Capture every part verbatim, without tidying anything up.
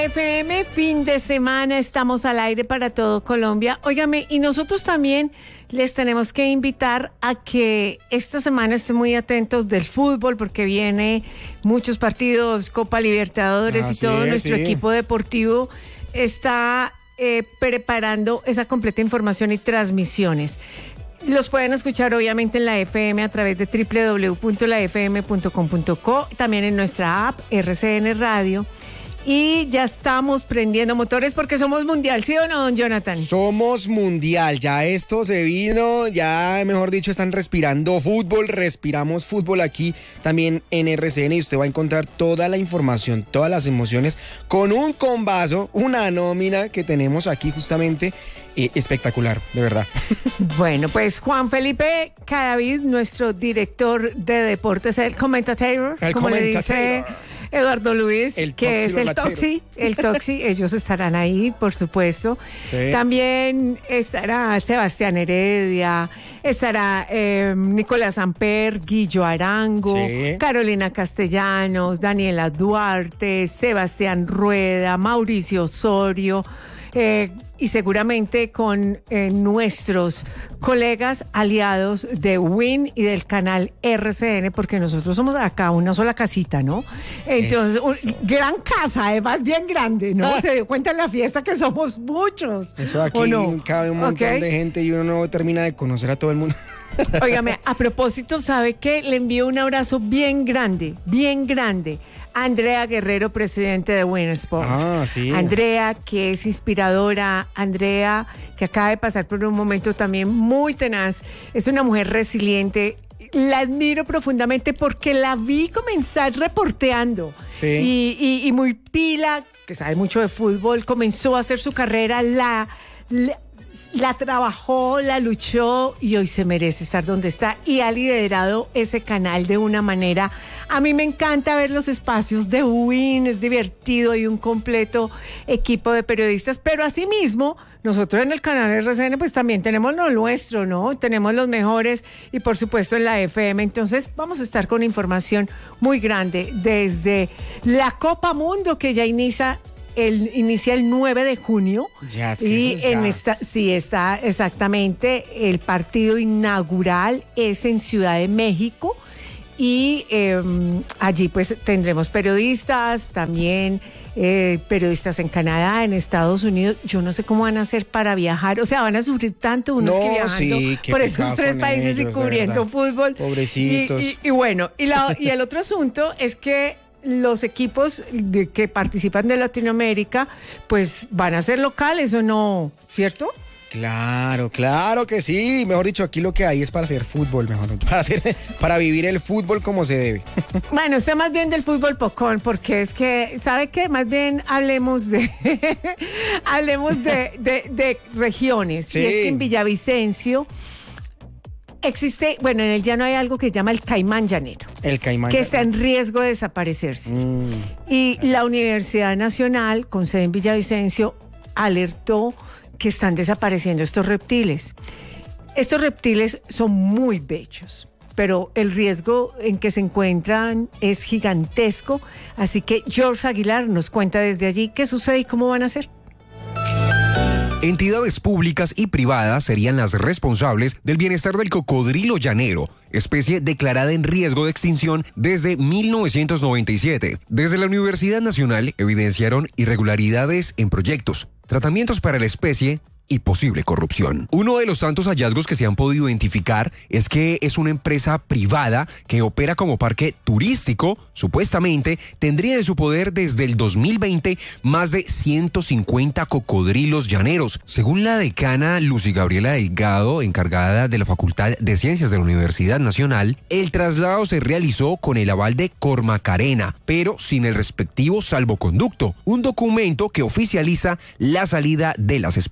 F M, fin de semana, estamos al aire para todo Colombia. Óigame, y nosotros también les tenemos que invitar a que esta semana estén muy atentos del fútbol, porque viene muchos partidos, Copa Libertadores Así y todo es, nuestro sí. equipo deportivo está eh, preparando esa completa información y transmisiones. Los pueden escuchar obviamente en la F M a través de doble u doble u doble u punto la f m punto com punto co, también en nuestra app R C N Radio. Y ya estamos prendiendo motores porque somos mundial, ¿sí o no, don Jonathan? Somos mundial, ya esto se vino, ya mejor dicho están respirando fútbol, respiramos fútbol aquí también en R C N y usted va a encontrar toda la información, todas las emociones con un combazo, una nómina que tenemos aquí justamente eh, espectacular, de verdad. Bueno, pues Juan Felipe Cadavid, nuestro director de deportes, el commentator, El como le commentator. dice Eduardo Luis, El que es el toxilolatero. Toxi, el Toxi, ellos estarán ahí, por supuesto. Sí. También estará Sebastián Heredia, estará eh, Nicolás Amper, Guillo Arango, Sí. Carolina Castellanos, Daniela Duarte, Sebastián Rueda, Mauricio Osorio, eh, y seguramente con eh, nuestros colegas aliados de Win y del canal R C N, porque nosotros somos acá una sola casita, ¿no? Entonces, un- gran casa, además bien grande, ¿no? Ah. Se dio cuenta en la fiesta que somos muchos. Eso aquí ¿o no? cabe un montón Ok. de gente y uno no termina de conocer a todo el mundo. Óigame, a propósito, ¿sabe qué? Le envío un abrazo bien grande, bien grande a Andrea Guerrero, presidente de Win Sports. Ah, sí. Andrea, que es inspiradora, Andrea, que acaba de pasar por un momento también muy tenaz, es una mujer resiliente. La admiro profundamente porque la vi comenzar reporteando. Sí. Y, y- y muy pila, que sabe mucho de fútbol, comenzó a hacer su carrera, la... la la trabajó, la luchó y hoy se merece estar donde está y ha liderado ese canal de una manera. A mí me encanta ver los espacios de Win, es divertido y un completo equipo de periodistas, pero asimismo nosotros en el canal R C N pues también tenemos lo nuestro, ¿no? Tenemos los mejores y por supuesto en la F M, entonces vamos a estar con información muy grande desde la Copa Mundo que ya inicia El, inicia el nueve de junio. Ya, es que y eso es en ya. esta, sí, está exactamente. El partido inaugural es en Ciudad de México. Y eh, allí pues tendremos periodistas, también eh, periodistas en Canadá, en Estados Unidos. Yo no sé cómo van a hacer para viajar. O sea, van a sufrir tanto unos No, que viajando sí, qué por pecado esos tres con países y ellos, de cubriendo verdad. fútbol. Pobrecitos. Y, y- y bueno, y, la- y el otro asunto es que los equipos de- que participan de Latinoamérica, pues van a ser locales o no, ¿cierto? Claro, claro que sí. Mejor dicho, aquí lo que hay es para hacer fútbol, mejor dicho, para hacer, para vivir el fútbol como se debe. Bueno, usted más bien del fútbol pocón, porque es que, ¿sabe qué? Más bien hablemos de hablemos de, de- de regiones. Sí. Y es que en Villavicencio existe, bueno, en el llano hay algo que se llama el caimán llanero, El caimán. que está en riesgo de desaparecerse. Mm, Y la Universidad Nacional, con sede en Villavicencio, alertó que están desapareciendo estos reptiles. Estos reptiles son muy bellos, pero el riesgo en que se encuentran es gigantesco. Así que George Aguilar nos cuenta desde allí qué sucede y cómo van a ser. Entidades públicas y privadas serían las responsables del bienestar del cocodrilo llanero, especie declarada en riesgo de extinción desde mil novecientos noventa y siete. Desde la Universidad Nacional evidenciaron irregularidades en proyectos, tratamientos para la especie y posible corrupción. Uno de los tantos hallazgos que se han podido identificar es que es una empresa privada que opera como parque turístico. Supuestamente tendría de su poder desde el dos mil veinte más de ciento cincuenta cocodrilos llaneros. Según la decana Lucy Gabriela Delgado, encargada de la Facultad de Ciencias de la Universidad Nacional, el traslado se realizó con el aval de Cormacarena, pero sin el respectivo salvoconducto, un documento que oficializa la salida de las especies.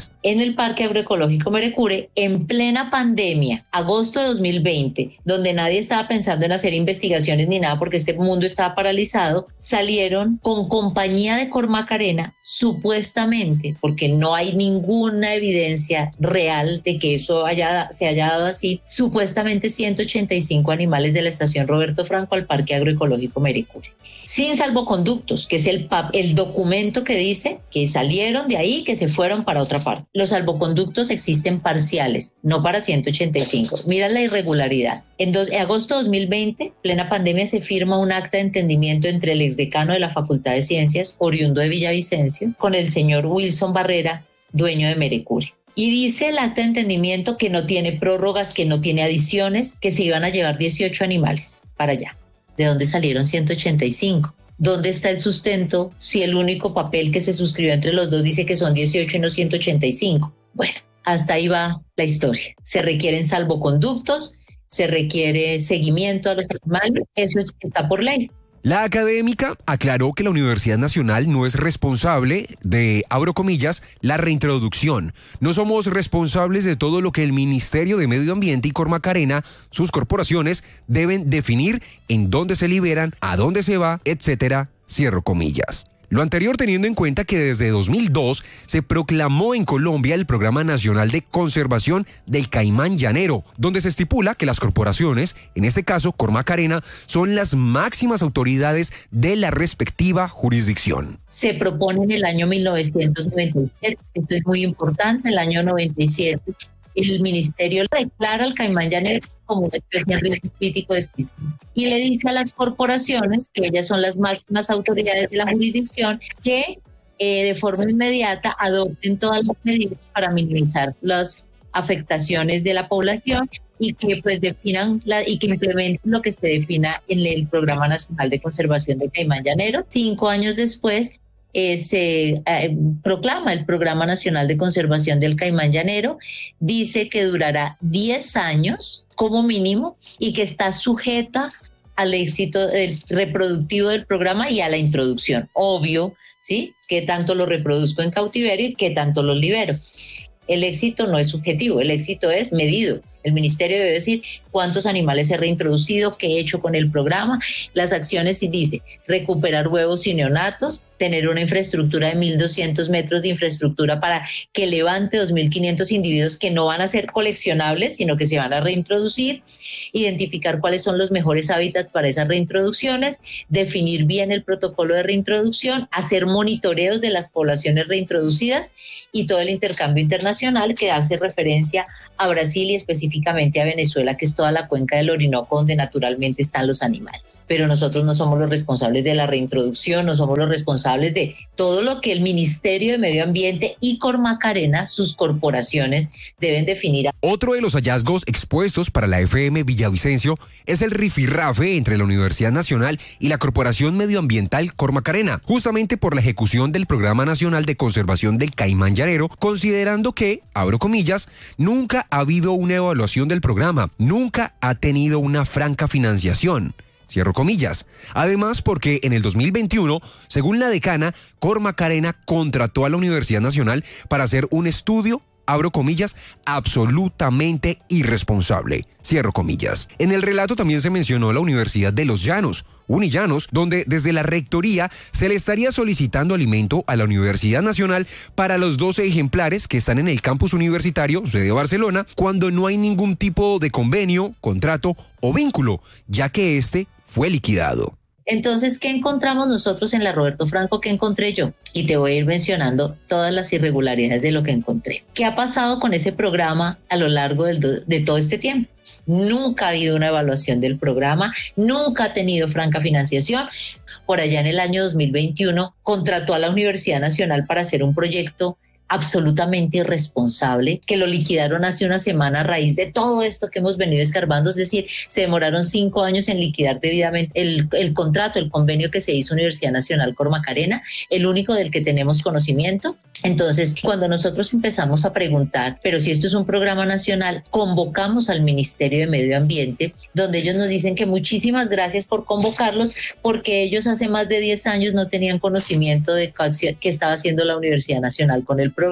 en el Parque Agroecológico Merecure en plena pandemia, agosto de dos mil veinte, donde nadie estaba pensando en hacer investigaciones ni nada porque este mundo estaba paralizado, salieron con compañía de Cormacarena, supuestamente, porque no hay ninguna evidencia real de que eso haya, se haya dado así, supuestamente ciento ochenta y cinco animales de la estación Roberto Franco al Parque Agroecológico Merecure, sin salvoconductos, que es el, el documento que dice que salieron de ahí, que se fueron para otra parte. Los salvoconductos existen parciales, no para ciento ochenta y cinco. Mira la irregularidad. En, dos, en agosto de dos mil veinte, plena pandemia, se firma un acta de entendimiento entre el exdecano de la Facultad de Ciencias, oriundo de Villavicencio, con el señor Wilson Barrera, dueño de Merecure. Y dice el acta de entendimiento que no tiene prórrogas, que no tiene adiciones, que se iban a llevar dieciocho animales para allá. ¿De dónde salieron ciento ochenta y cinco? ¿Dónde está el sustento si el único papel que se suscribió entre los dos dice que son dieciocho y no ciento ochenta y cinco? Bueno, hasta ahí va la historia. Se requieren salvoconductos, se requiere seguimiento a los animales, eso es, está por ley. La académica aclaró que la Universidad Nacional no es responsable de, abro comillas, la reintroducción. No somos responsables de todo lo que el Ministerio de Medio Ambiente y Cormacarena, sus corporaciones, deben definir en dónde se liberan, a dónde se va, etcétera, cierro comillas. Lo anterior teniendo en cuenta que desde dos mil dos se proclamó en Colombia el Programa Nacional de Conservación del Caimán Llanero, donde se estipula que las corporaciones, en este caso Cormacarena, son las máximas autoridades de la respectiva jurisdicción. Se propone en el año mil novecientos noventa y siete, esto es muy importante, en el año noventa y siete, el ministerio declara al caimán llanero como una especie de riesgo crítico de extinción y le dice a las corporaciones, que ellas son las máximas autoridades de la jurisdicción, que eh, de forma inmediata adopten todas las medidas para minimizar las afectaciones de la población y que pues definan la, y que implementen lo que se defina en el Programa Nacional de Conservación del Caimán Llanero. Cinco años después, Eh, se eh, proclama el Programa Nacional de Conservación del Caimán Llanero, dice que durará diez años como mínimo y que está sujeta al éxito del reproductivo del programa y a la introducción. Obvio, ¿sí? Que tanto lo reproduzco en cautiverio y que tanto lo libero. El éxito no es subjetivo, el éxito es medido. El ministerio debe decir cuántos animales he reintroducido, qué he hecho con el programa, las acciones, y dice recuperar huevos y neonatos, tener una infraestructura de mil doscientos metros de infraestructura para que levante dos mil quinientos individuos que no van a ser coleccionables, sino que se van a reintroducir, identificar cuáles son los mejores hábitats para esas reintroducciones, definir bien el protocolo de reintroducción, hacer monitoreos de las poblaciones reintroducidas y todo el intercambio internacional que hace referencia a Brasil y específicamente a Venezuela, que es toda la cuenca del Orinoco donde naturalmente están los animales. Pero nosotros no somos los responsables de la reintroducción, no somos los responsables de todo lo que el Ministerio de Medio Ambiente y Cormacarena, sus corporaciones, deben definir. Otro de los hallazgos expuestos para la F M Villavicencio es el rifirrafe entre la Universidad Nacional y la Corporación Medioambiental Cormacarena, justamente por la ejecución del Programa Nacional de Conservación del Caimán Llanero, considerando que, abro comillas, nunca ha habido una evaluación del programa, nunca ha tenido una franca financiación. Cierro comillas. Además, porque en el dos mil veintiuno, según la decana, Cormacarena contrató a la Universidad Nacional para hacer un estudio, abro comillas, absolutamente irresponsable, cierro comillas. En el relato también se mencionó la Universidad de Los Llanos, Unillanos, donde desde la rectoría se le estaría solicitando alimento a la Universidad Nacional para los doce ejemplares que están en el campus universitario, sede de Barcelona, cuando no hay ningún tipo de convenio, contrato o vínculo, ya que este fue liquidado. Entonces, ¿qué encontramos nosotros en la Roberto Franco? ¿Qué encontré yo? Y te voy a ir mencionando todas las irregularidades de lo que encontré. ¿Qué ha pasado con ese programa a lo largo del, de todo este tiempo? Nunca ha habido una evaluación del programa, nunca ha tenido franca financiación. Por allá en el año dos mil veintiuno contrató a la Universidad Nacional para hacer un proyecto absolutamente irresponsable, que lo liquidaron hace una semana a raíz de todo esto que hemos venido escarbando, es decir, se demoraron cinco años en liquidar debidamente el, el contrato, el convenio que se hizo Universidad Nacional Cormacarena, el único del que tenemos conocimiento. Entonces, cuando nosotros empezamos a preguntar, pero si esto es un programa nacional, convocamos al Ministerio de Medio Ambiente, donde ellos nos dicen que muchísimas gracias por convocarlos, porque ellos hace más de diez años no tenían conocimiento de qué estaba haciendo la Universidad Nacional con el programa.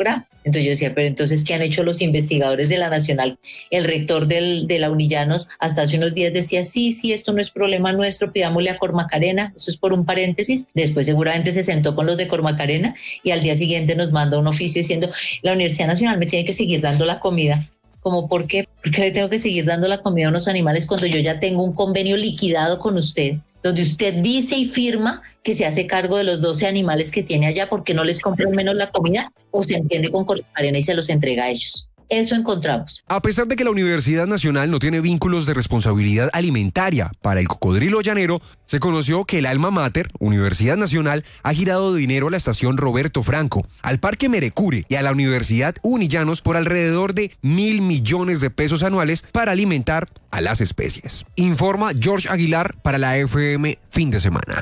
Entonces yo decía, pero entonces, ¿qué han hecho los investigadores de la Nacional? El rector del, de la Unillanos hasta hace unos días decía, sí, sí, esto no es problema nuestro, pidámosle a Cormacarena, eso es por un paréntesis. Después seguramente se sentó con los de Cormacarena y al día siguiente nos manda un oficio diciendo, la Universidad Nacional me tiene que seguir dando la comida. Como, ¿por qué? ¿Por qué le tengo que seguir dando la comida a unos animales cuando yo ya tengo un convenio liquidado con usted, donde usted dice y firma que se hace cargo de los doce animales que tiene allá porque no les compran menos la comida o se entiende con Cormacarena y se los entrega a ellos? Eso encontramos. A pesar de que la Universidad Nacional no tiene vínculos de responsabilidad alimentaria para el cocodrilo llanero, se conoció que el alma mater, Universidad Nacional, ha girado dinero a la estación Roberto Franco, al Parque Merecure y a la Universidad Unillanos por alrededor de mil millones de pesos anuales para alimentar a las especies. Informa George Aguilar para la F M Fin de Semana.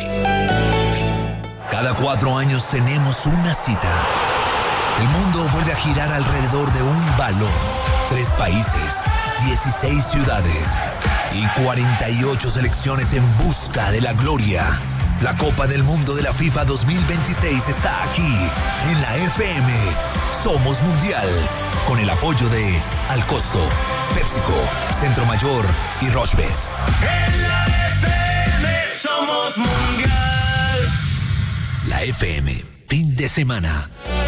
Cada cuatro años tenemos una cita. El mundo vuelve a girar alrededor de un balón. Tres países, dieciséis ciudades y cuarenta y ocho selecciones en busca de la gloria. La Copa del Mundo de la FIFA dos mil veintiséis está aquí, en la F M. Somos Mundial, con el apoyo de Al Costo, PepsiCo, Centro Mayor y Rochebet. En la F M somos Mundial. La F M, fin de semana.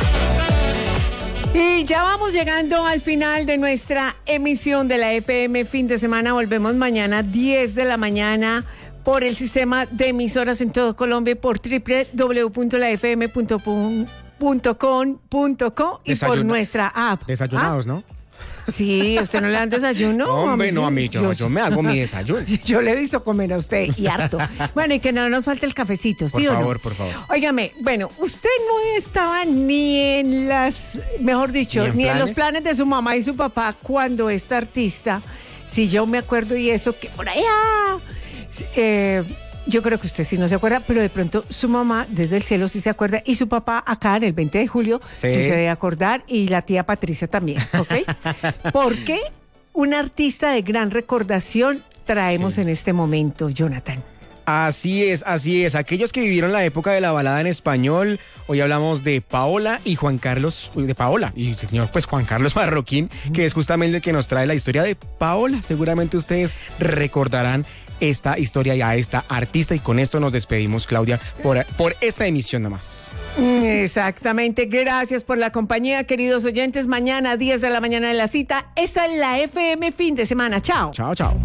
Y ya vamos llegando al final de nuestra emisión de la F M Fin de Semana. Volvemos mañana diez de la mañana por el sistema de emisoras en todo Colombia y por doble u doble u doble u punto la f m punto com punto co y Desayuno- por nuestra app. Desayunados, ¿Ah? ¿no? Sí, ¿usted no le dan desayuno? Hombre, no, sí. a mí, yo, yo me hago mi desayuno. Yo le he visto comer a usted y harto. Bueno, y que no nos falte el cafecito, ¿sí Por o no? favor, por favor. Óigame, bueno, usted no estaba ni en las, mejor dicho, ¿Ni en ni en los planes? planes de su mamá y su papá cuando esta artista, si yo me acuerdo y eso, que por allá, eh, yo creo que usted sí no se acuerda, pero de pronto su mamá desde el cielo sí se acuerda y su papá acá en el veinte de julio sí, Sí. se debe acordar y la tía Patricia también, ¿ok? Porque un artista de gran recordación traemos Sí. en este momento, Jonathan. Así es, así es. Aquellos que vivieron la época de la balada en español, hoy hablamos de Paola y Juan Carlos, uy, de Paola y señor pues Juan Carlos Marroquín, que es justamente el que nos trae la historia de Paola. Seguramente ustedes recordarán esta historia y a esta artista y con esto nos despedimos, Claudia, por, por esta emisión nada más. Exactamente, gracias por la compañía, queridos oyentes. Mañana diez de la mañana en la cita. Esta es la F M Fin de Semana. Chao. Chao, chao.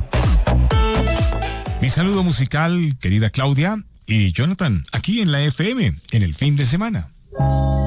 Mi saludo musical, querida Claudia y Jonathan, aquí en la F M, en el fin de semana.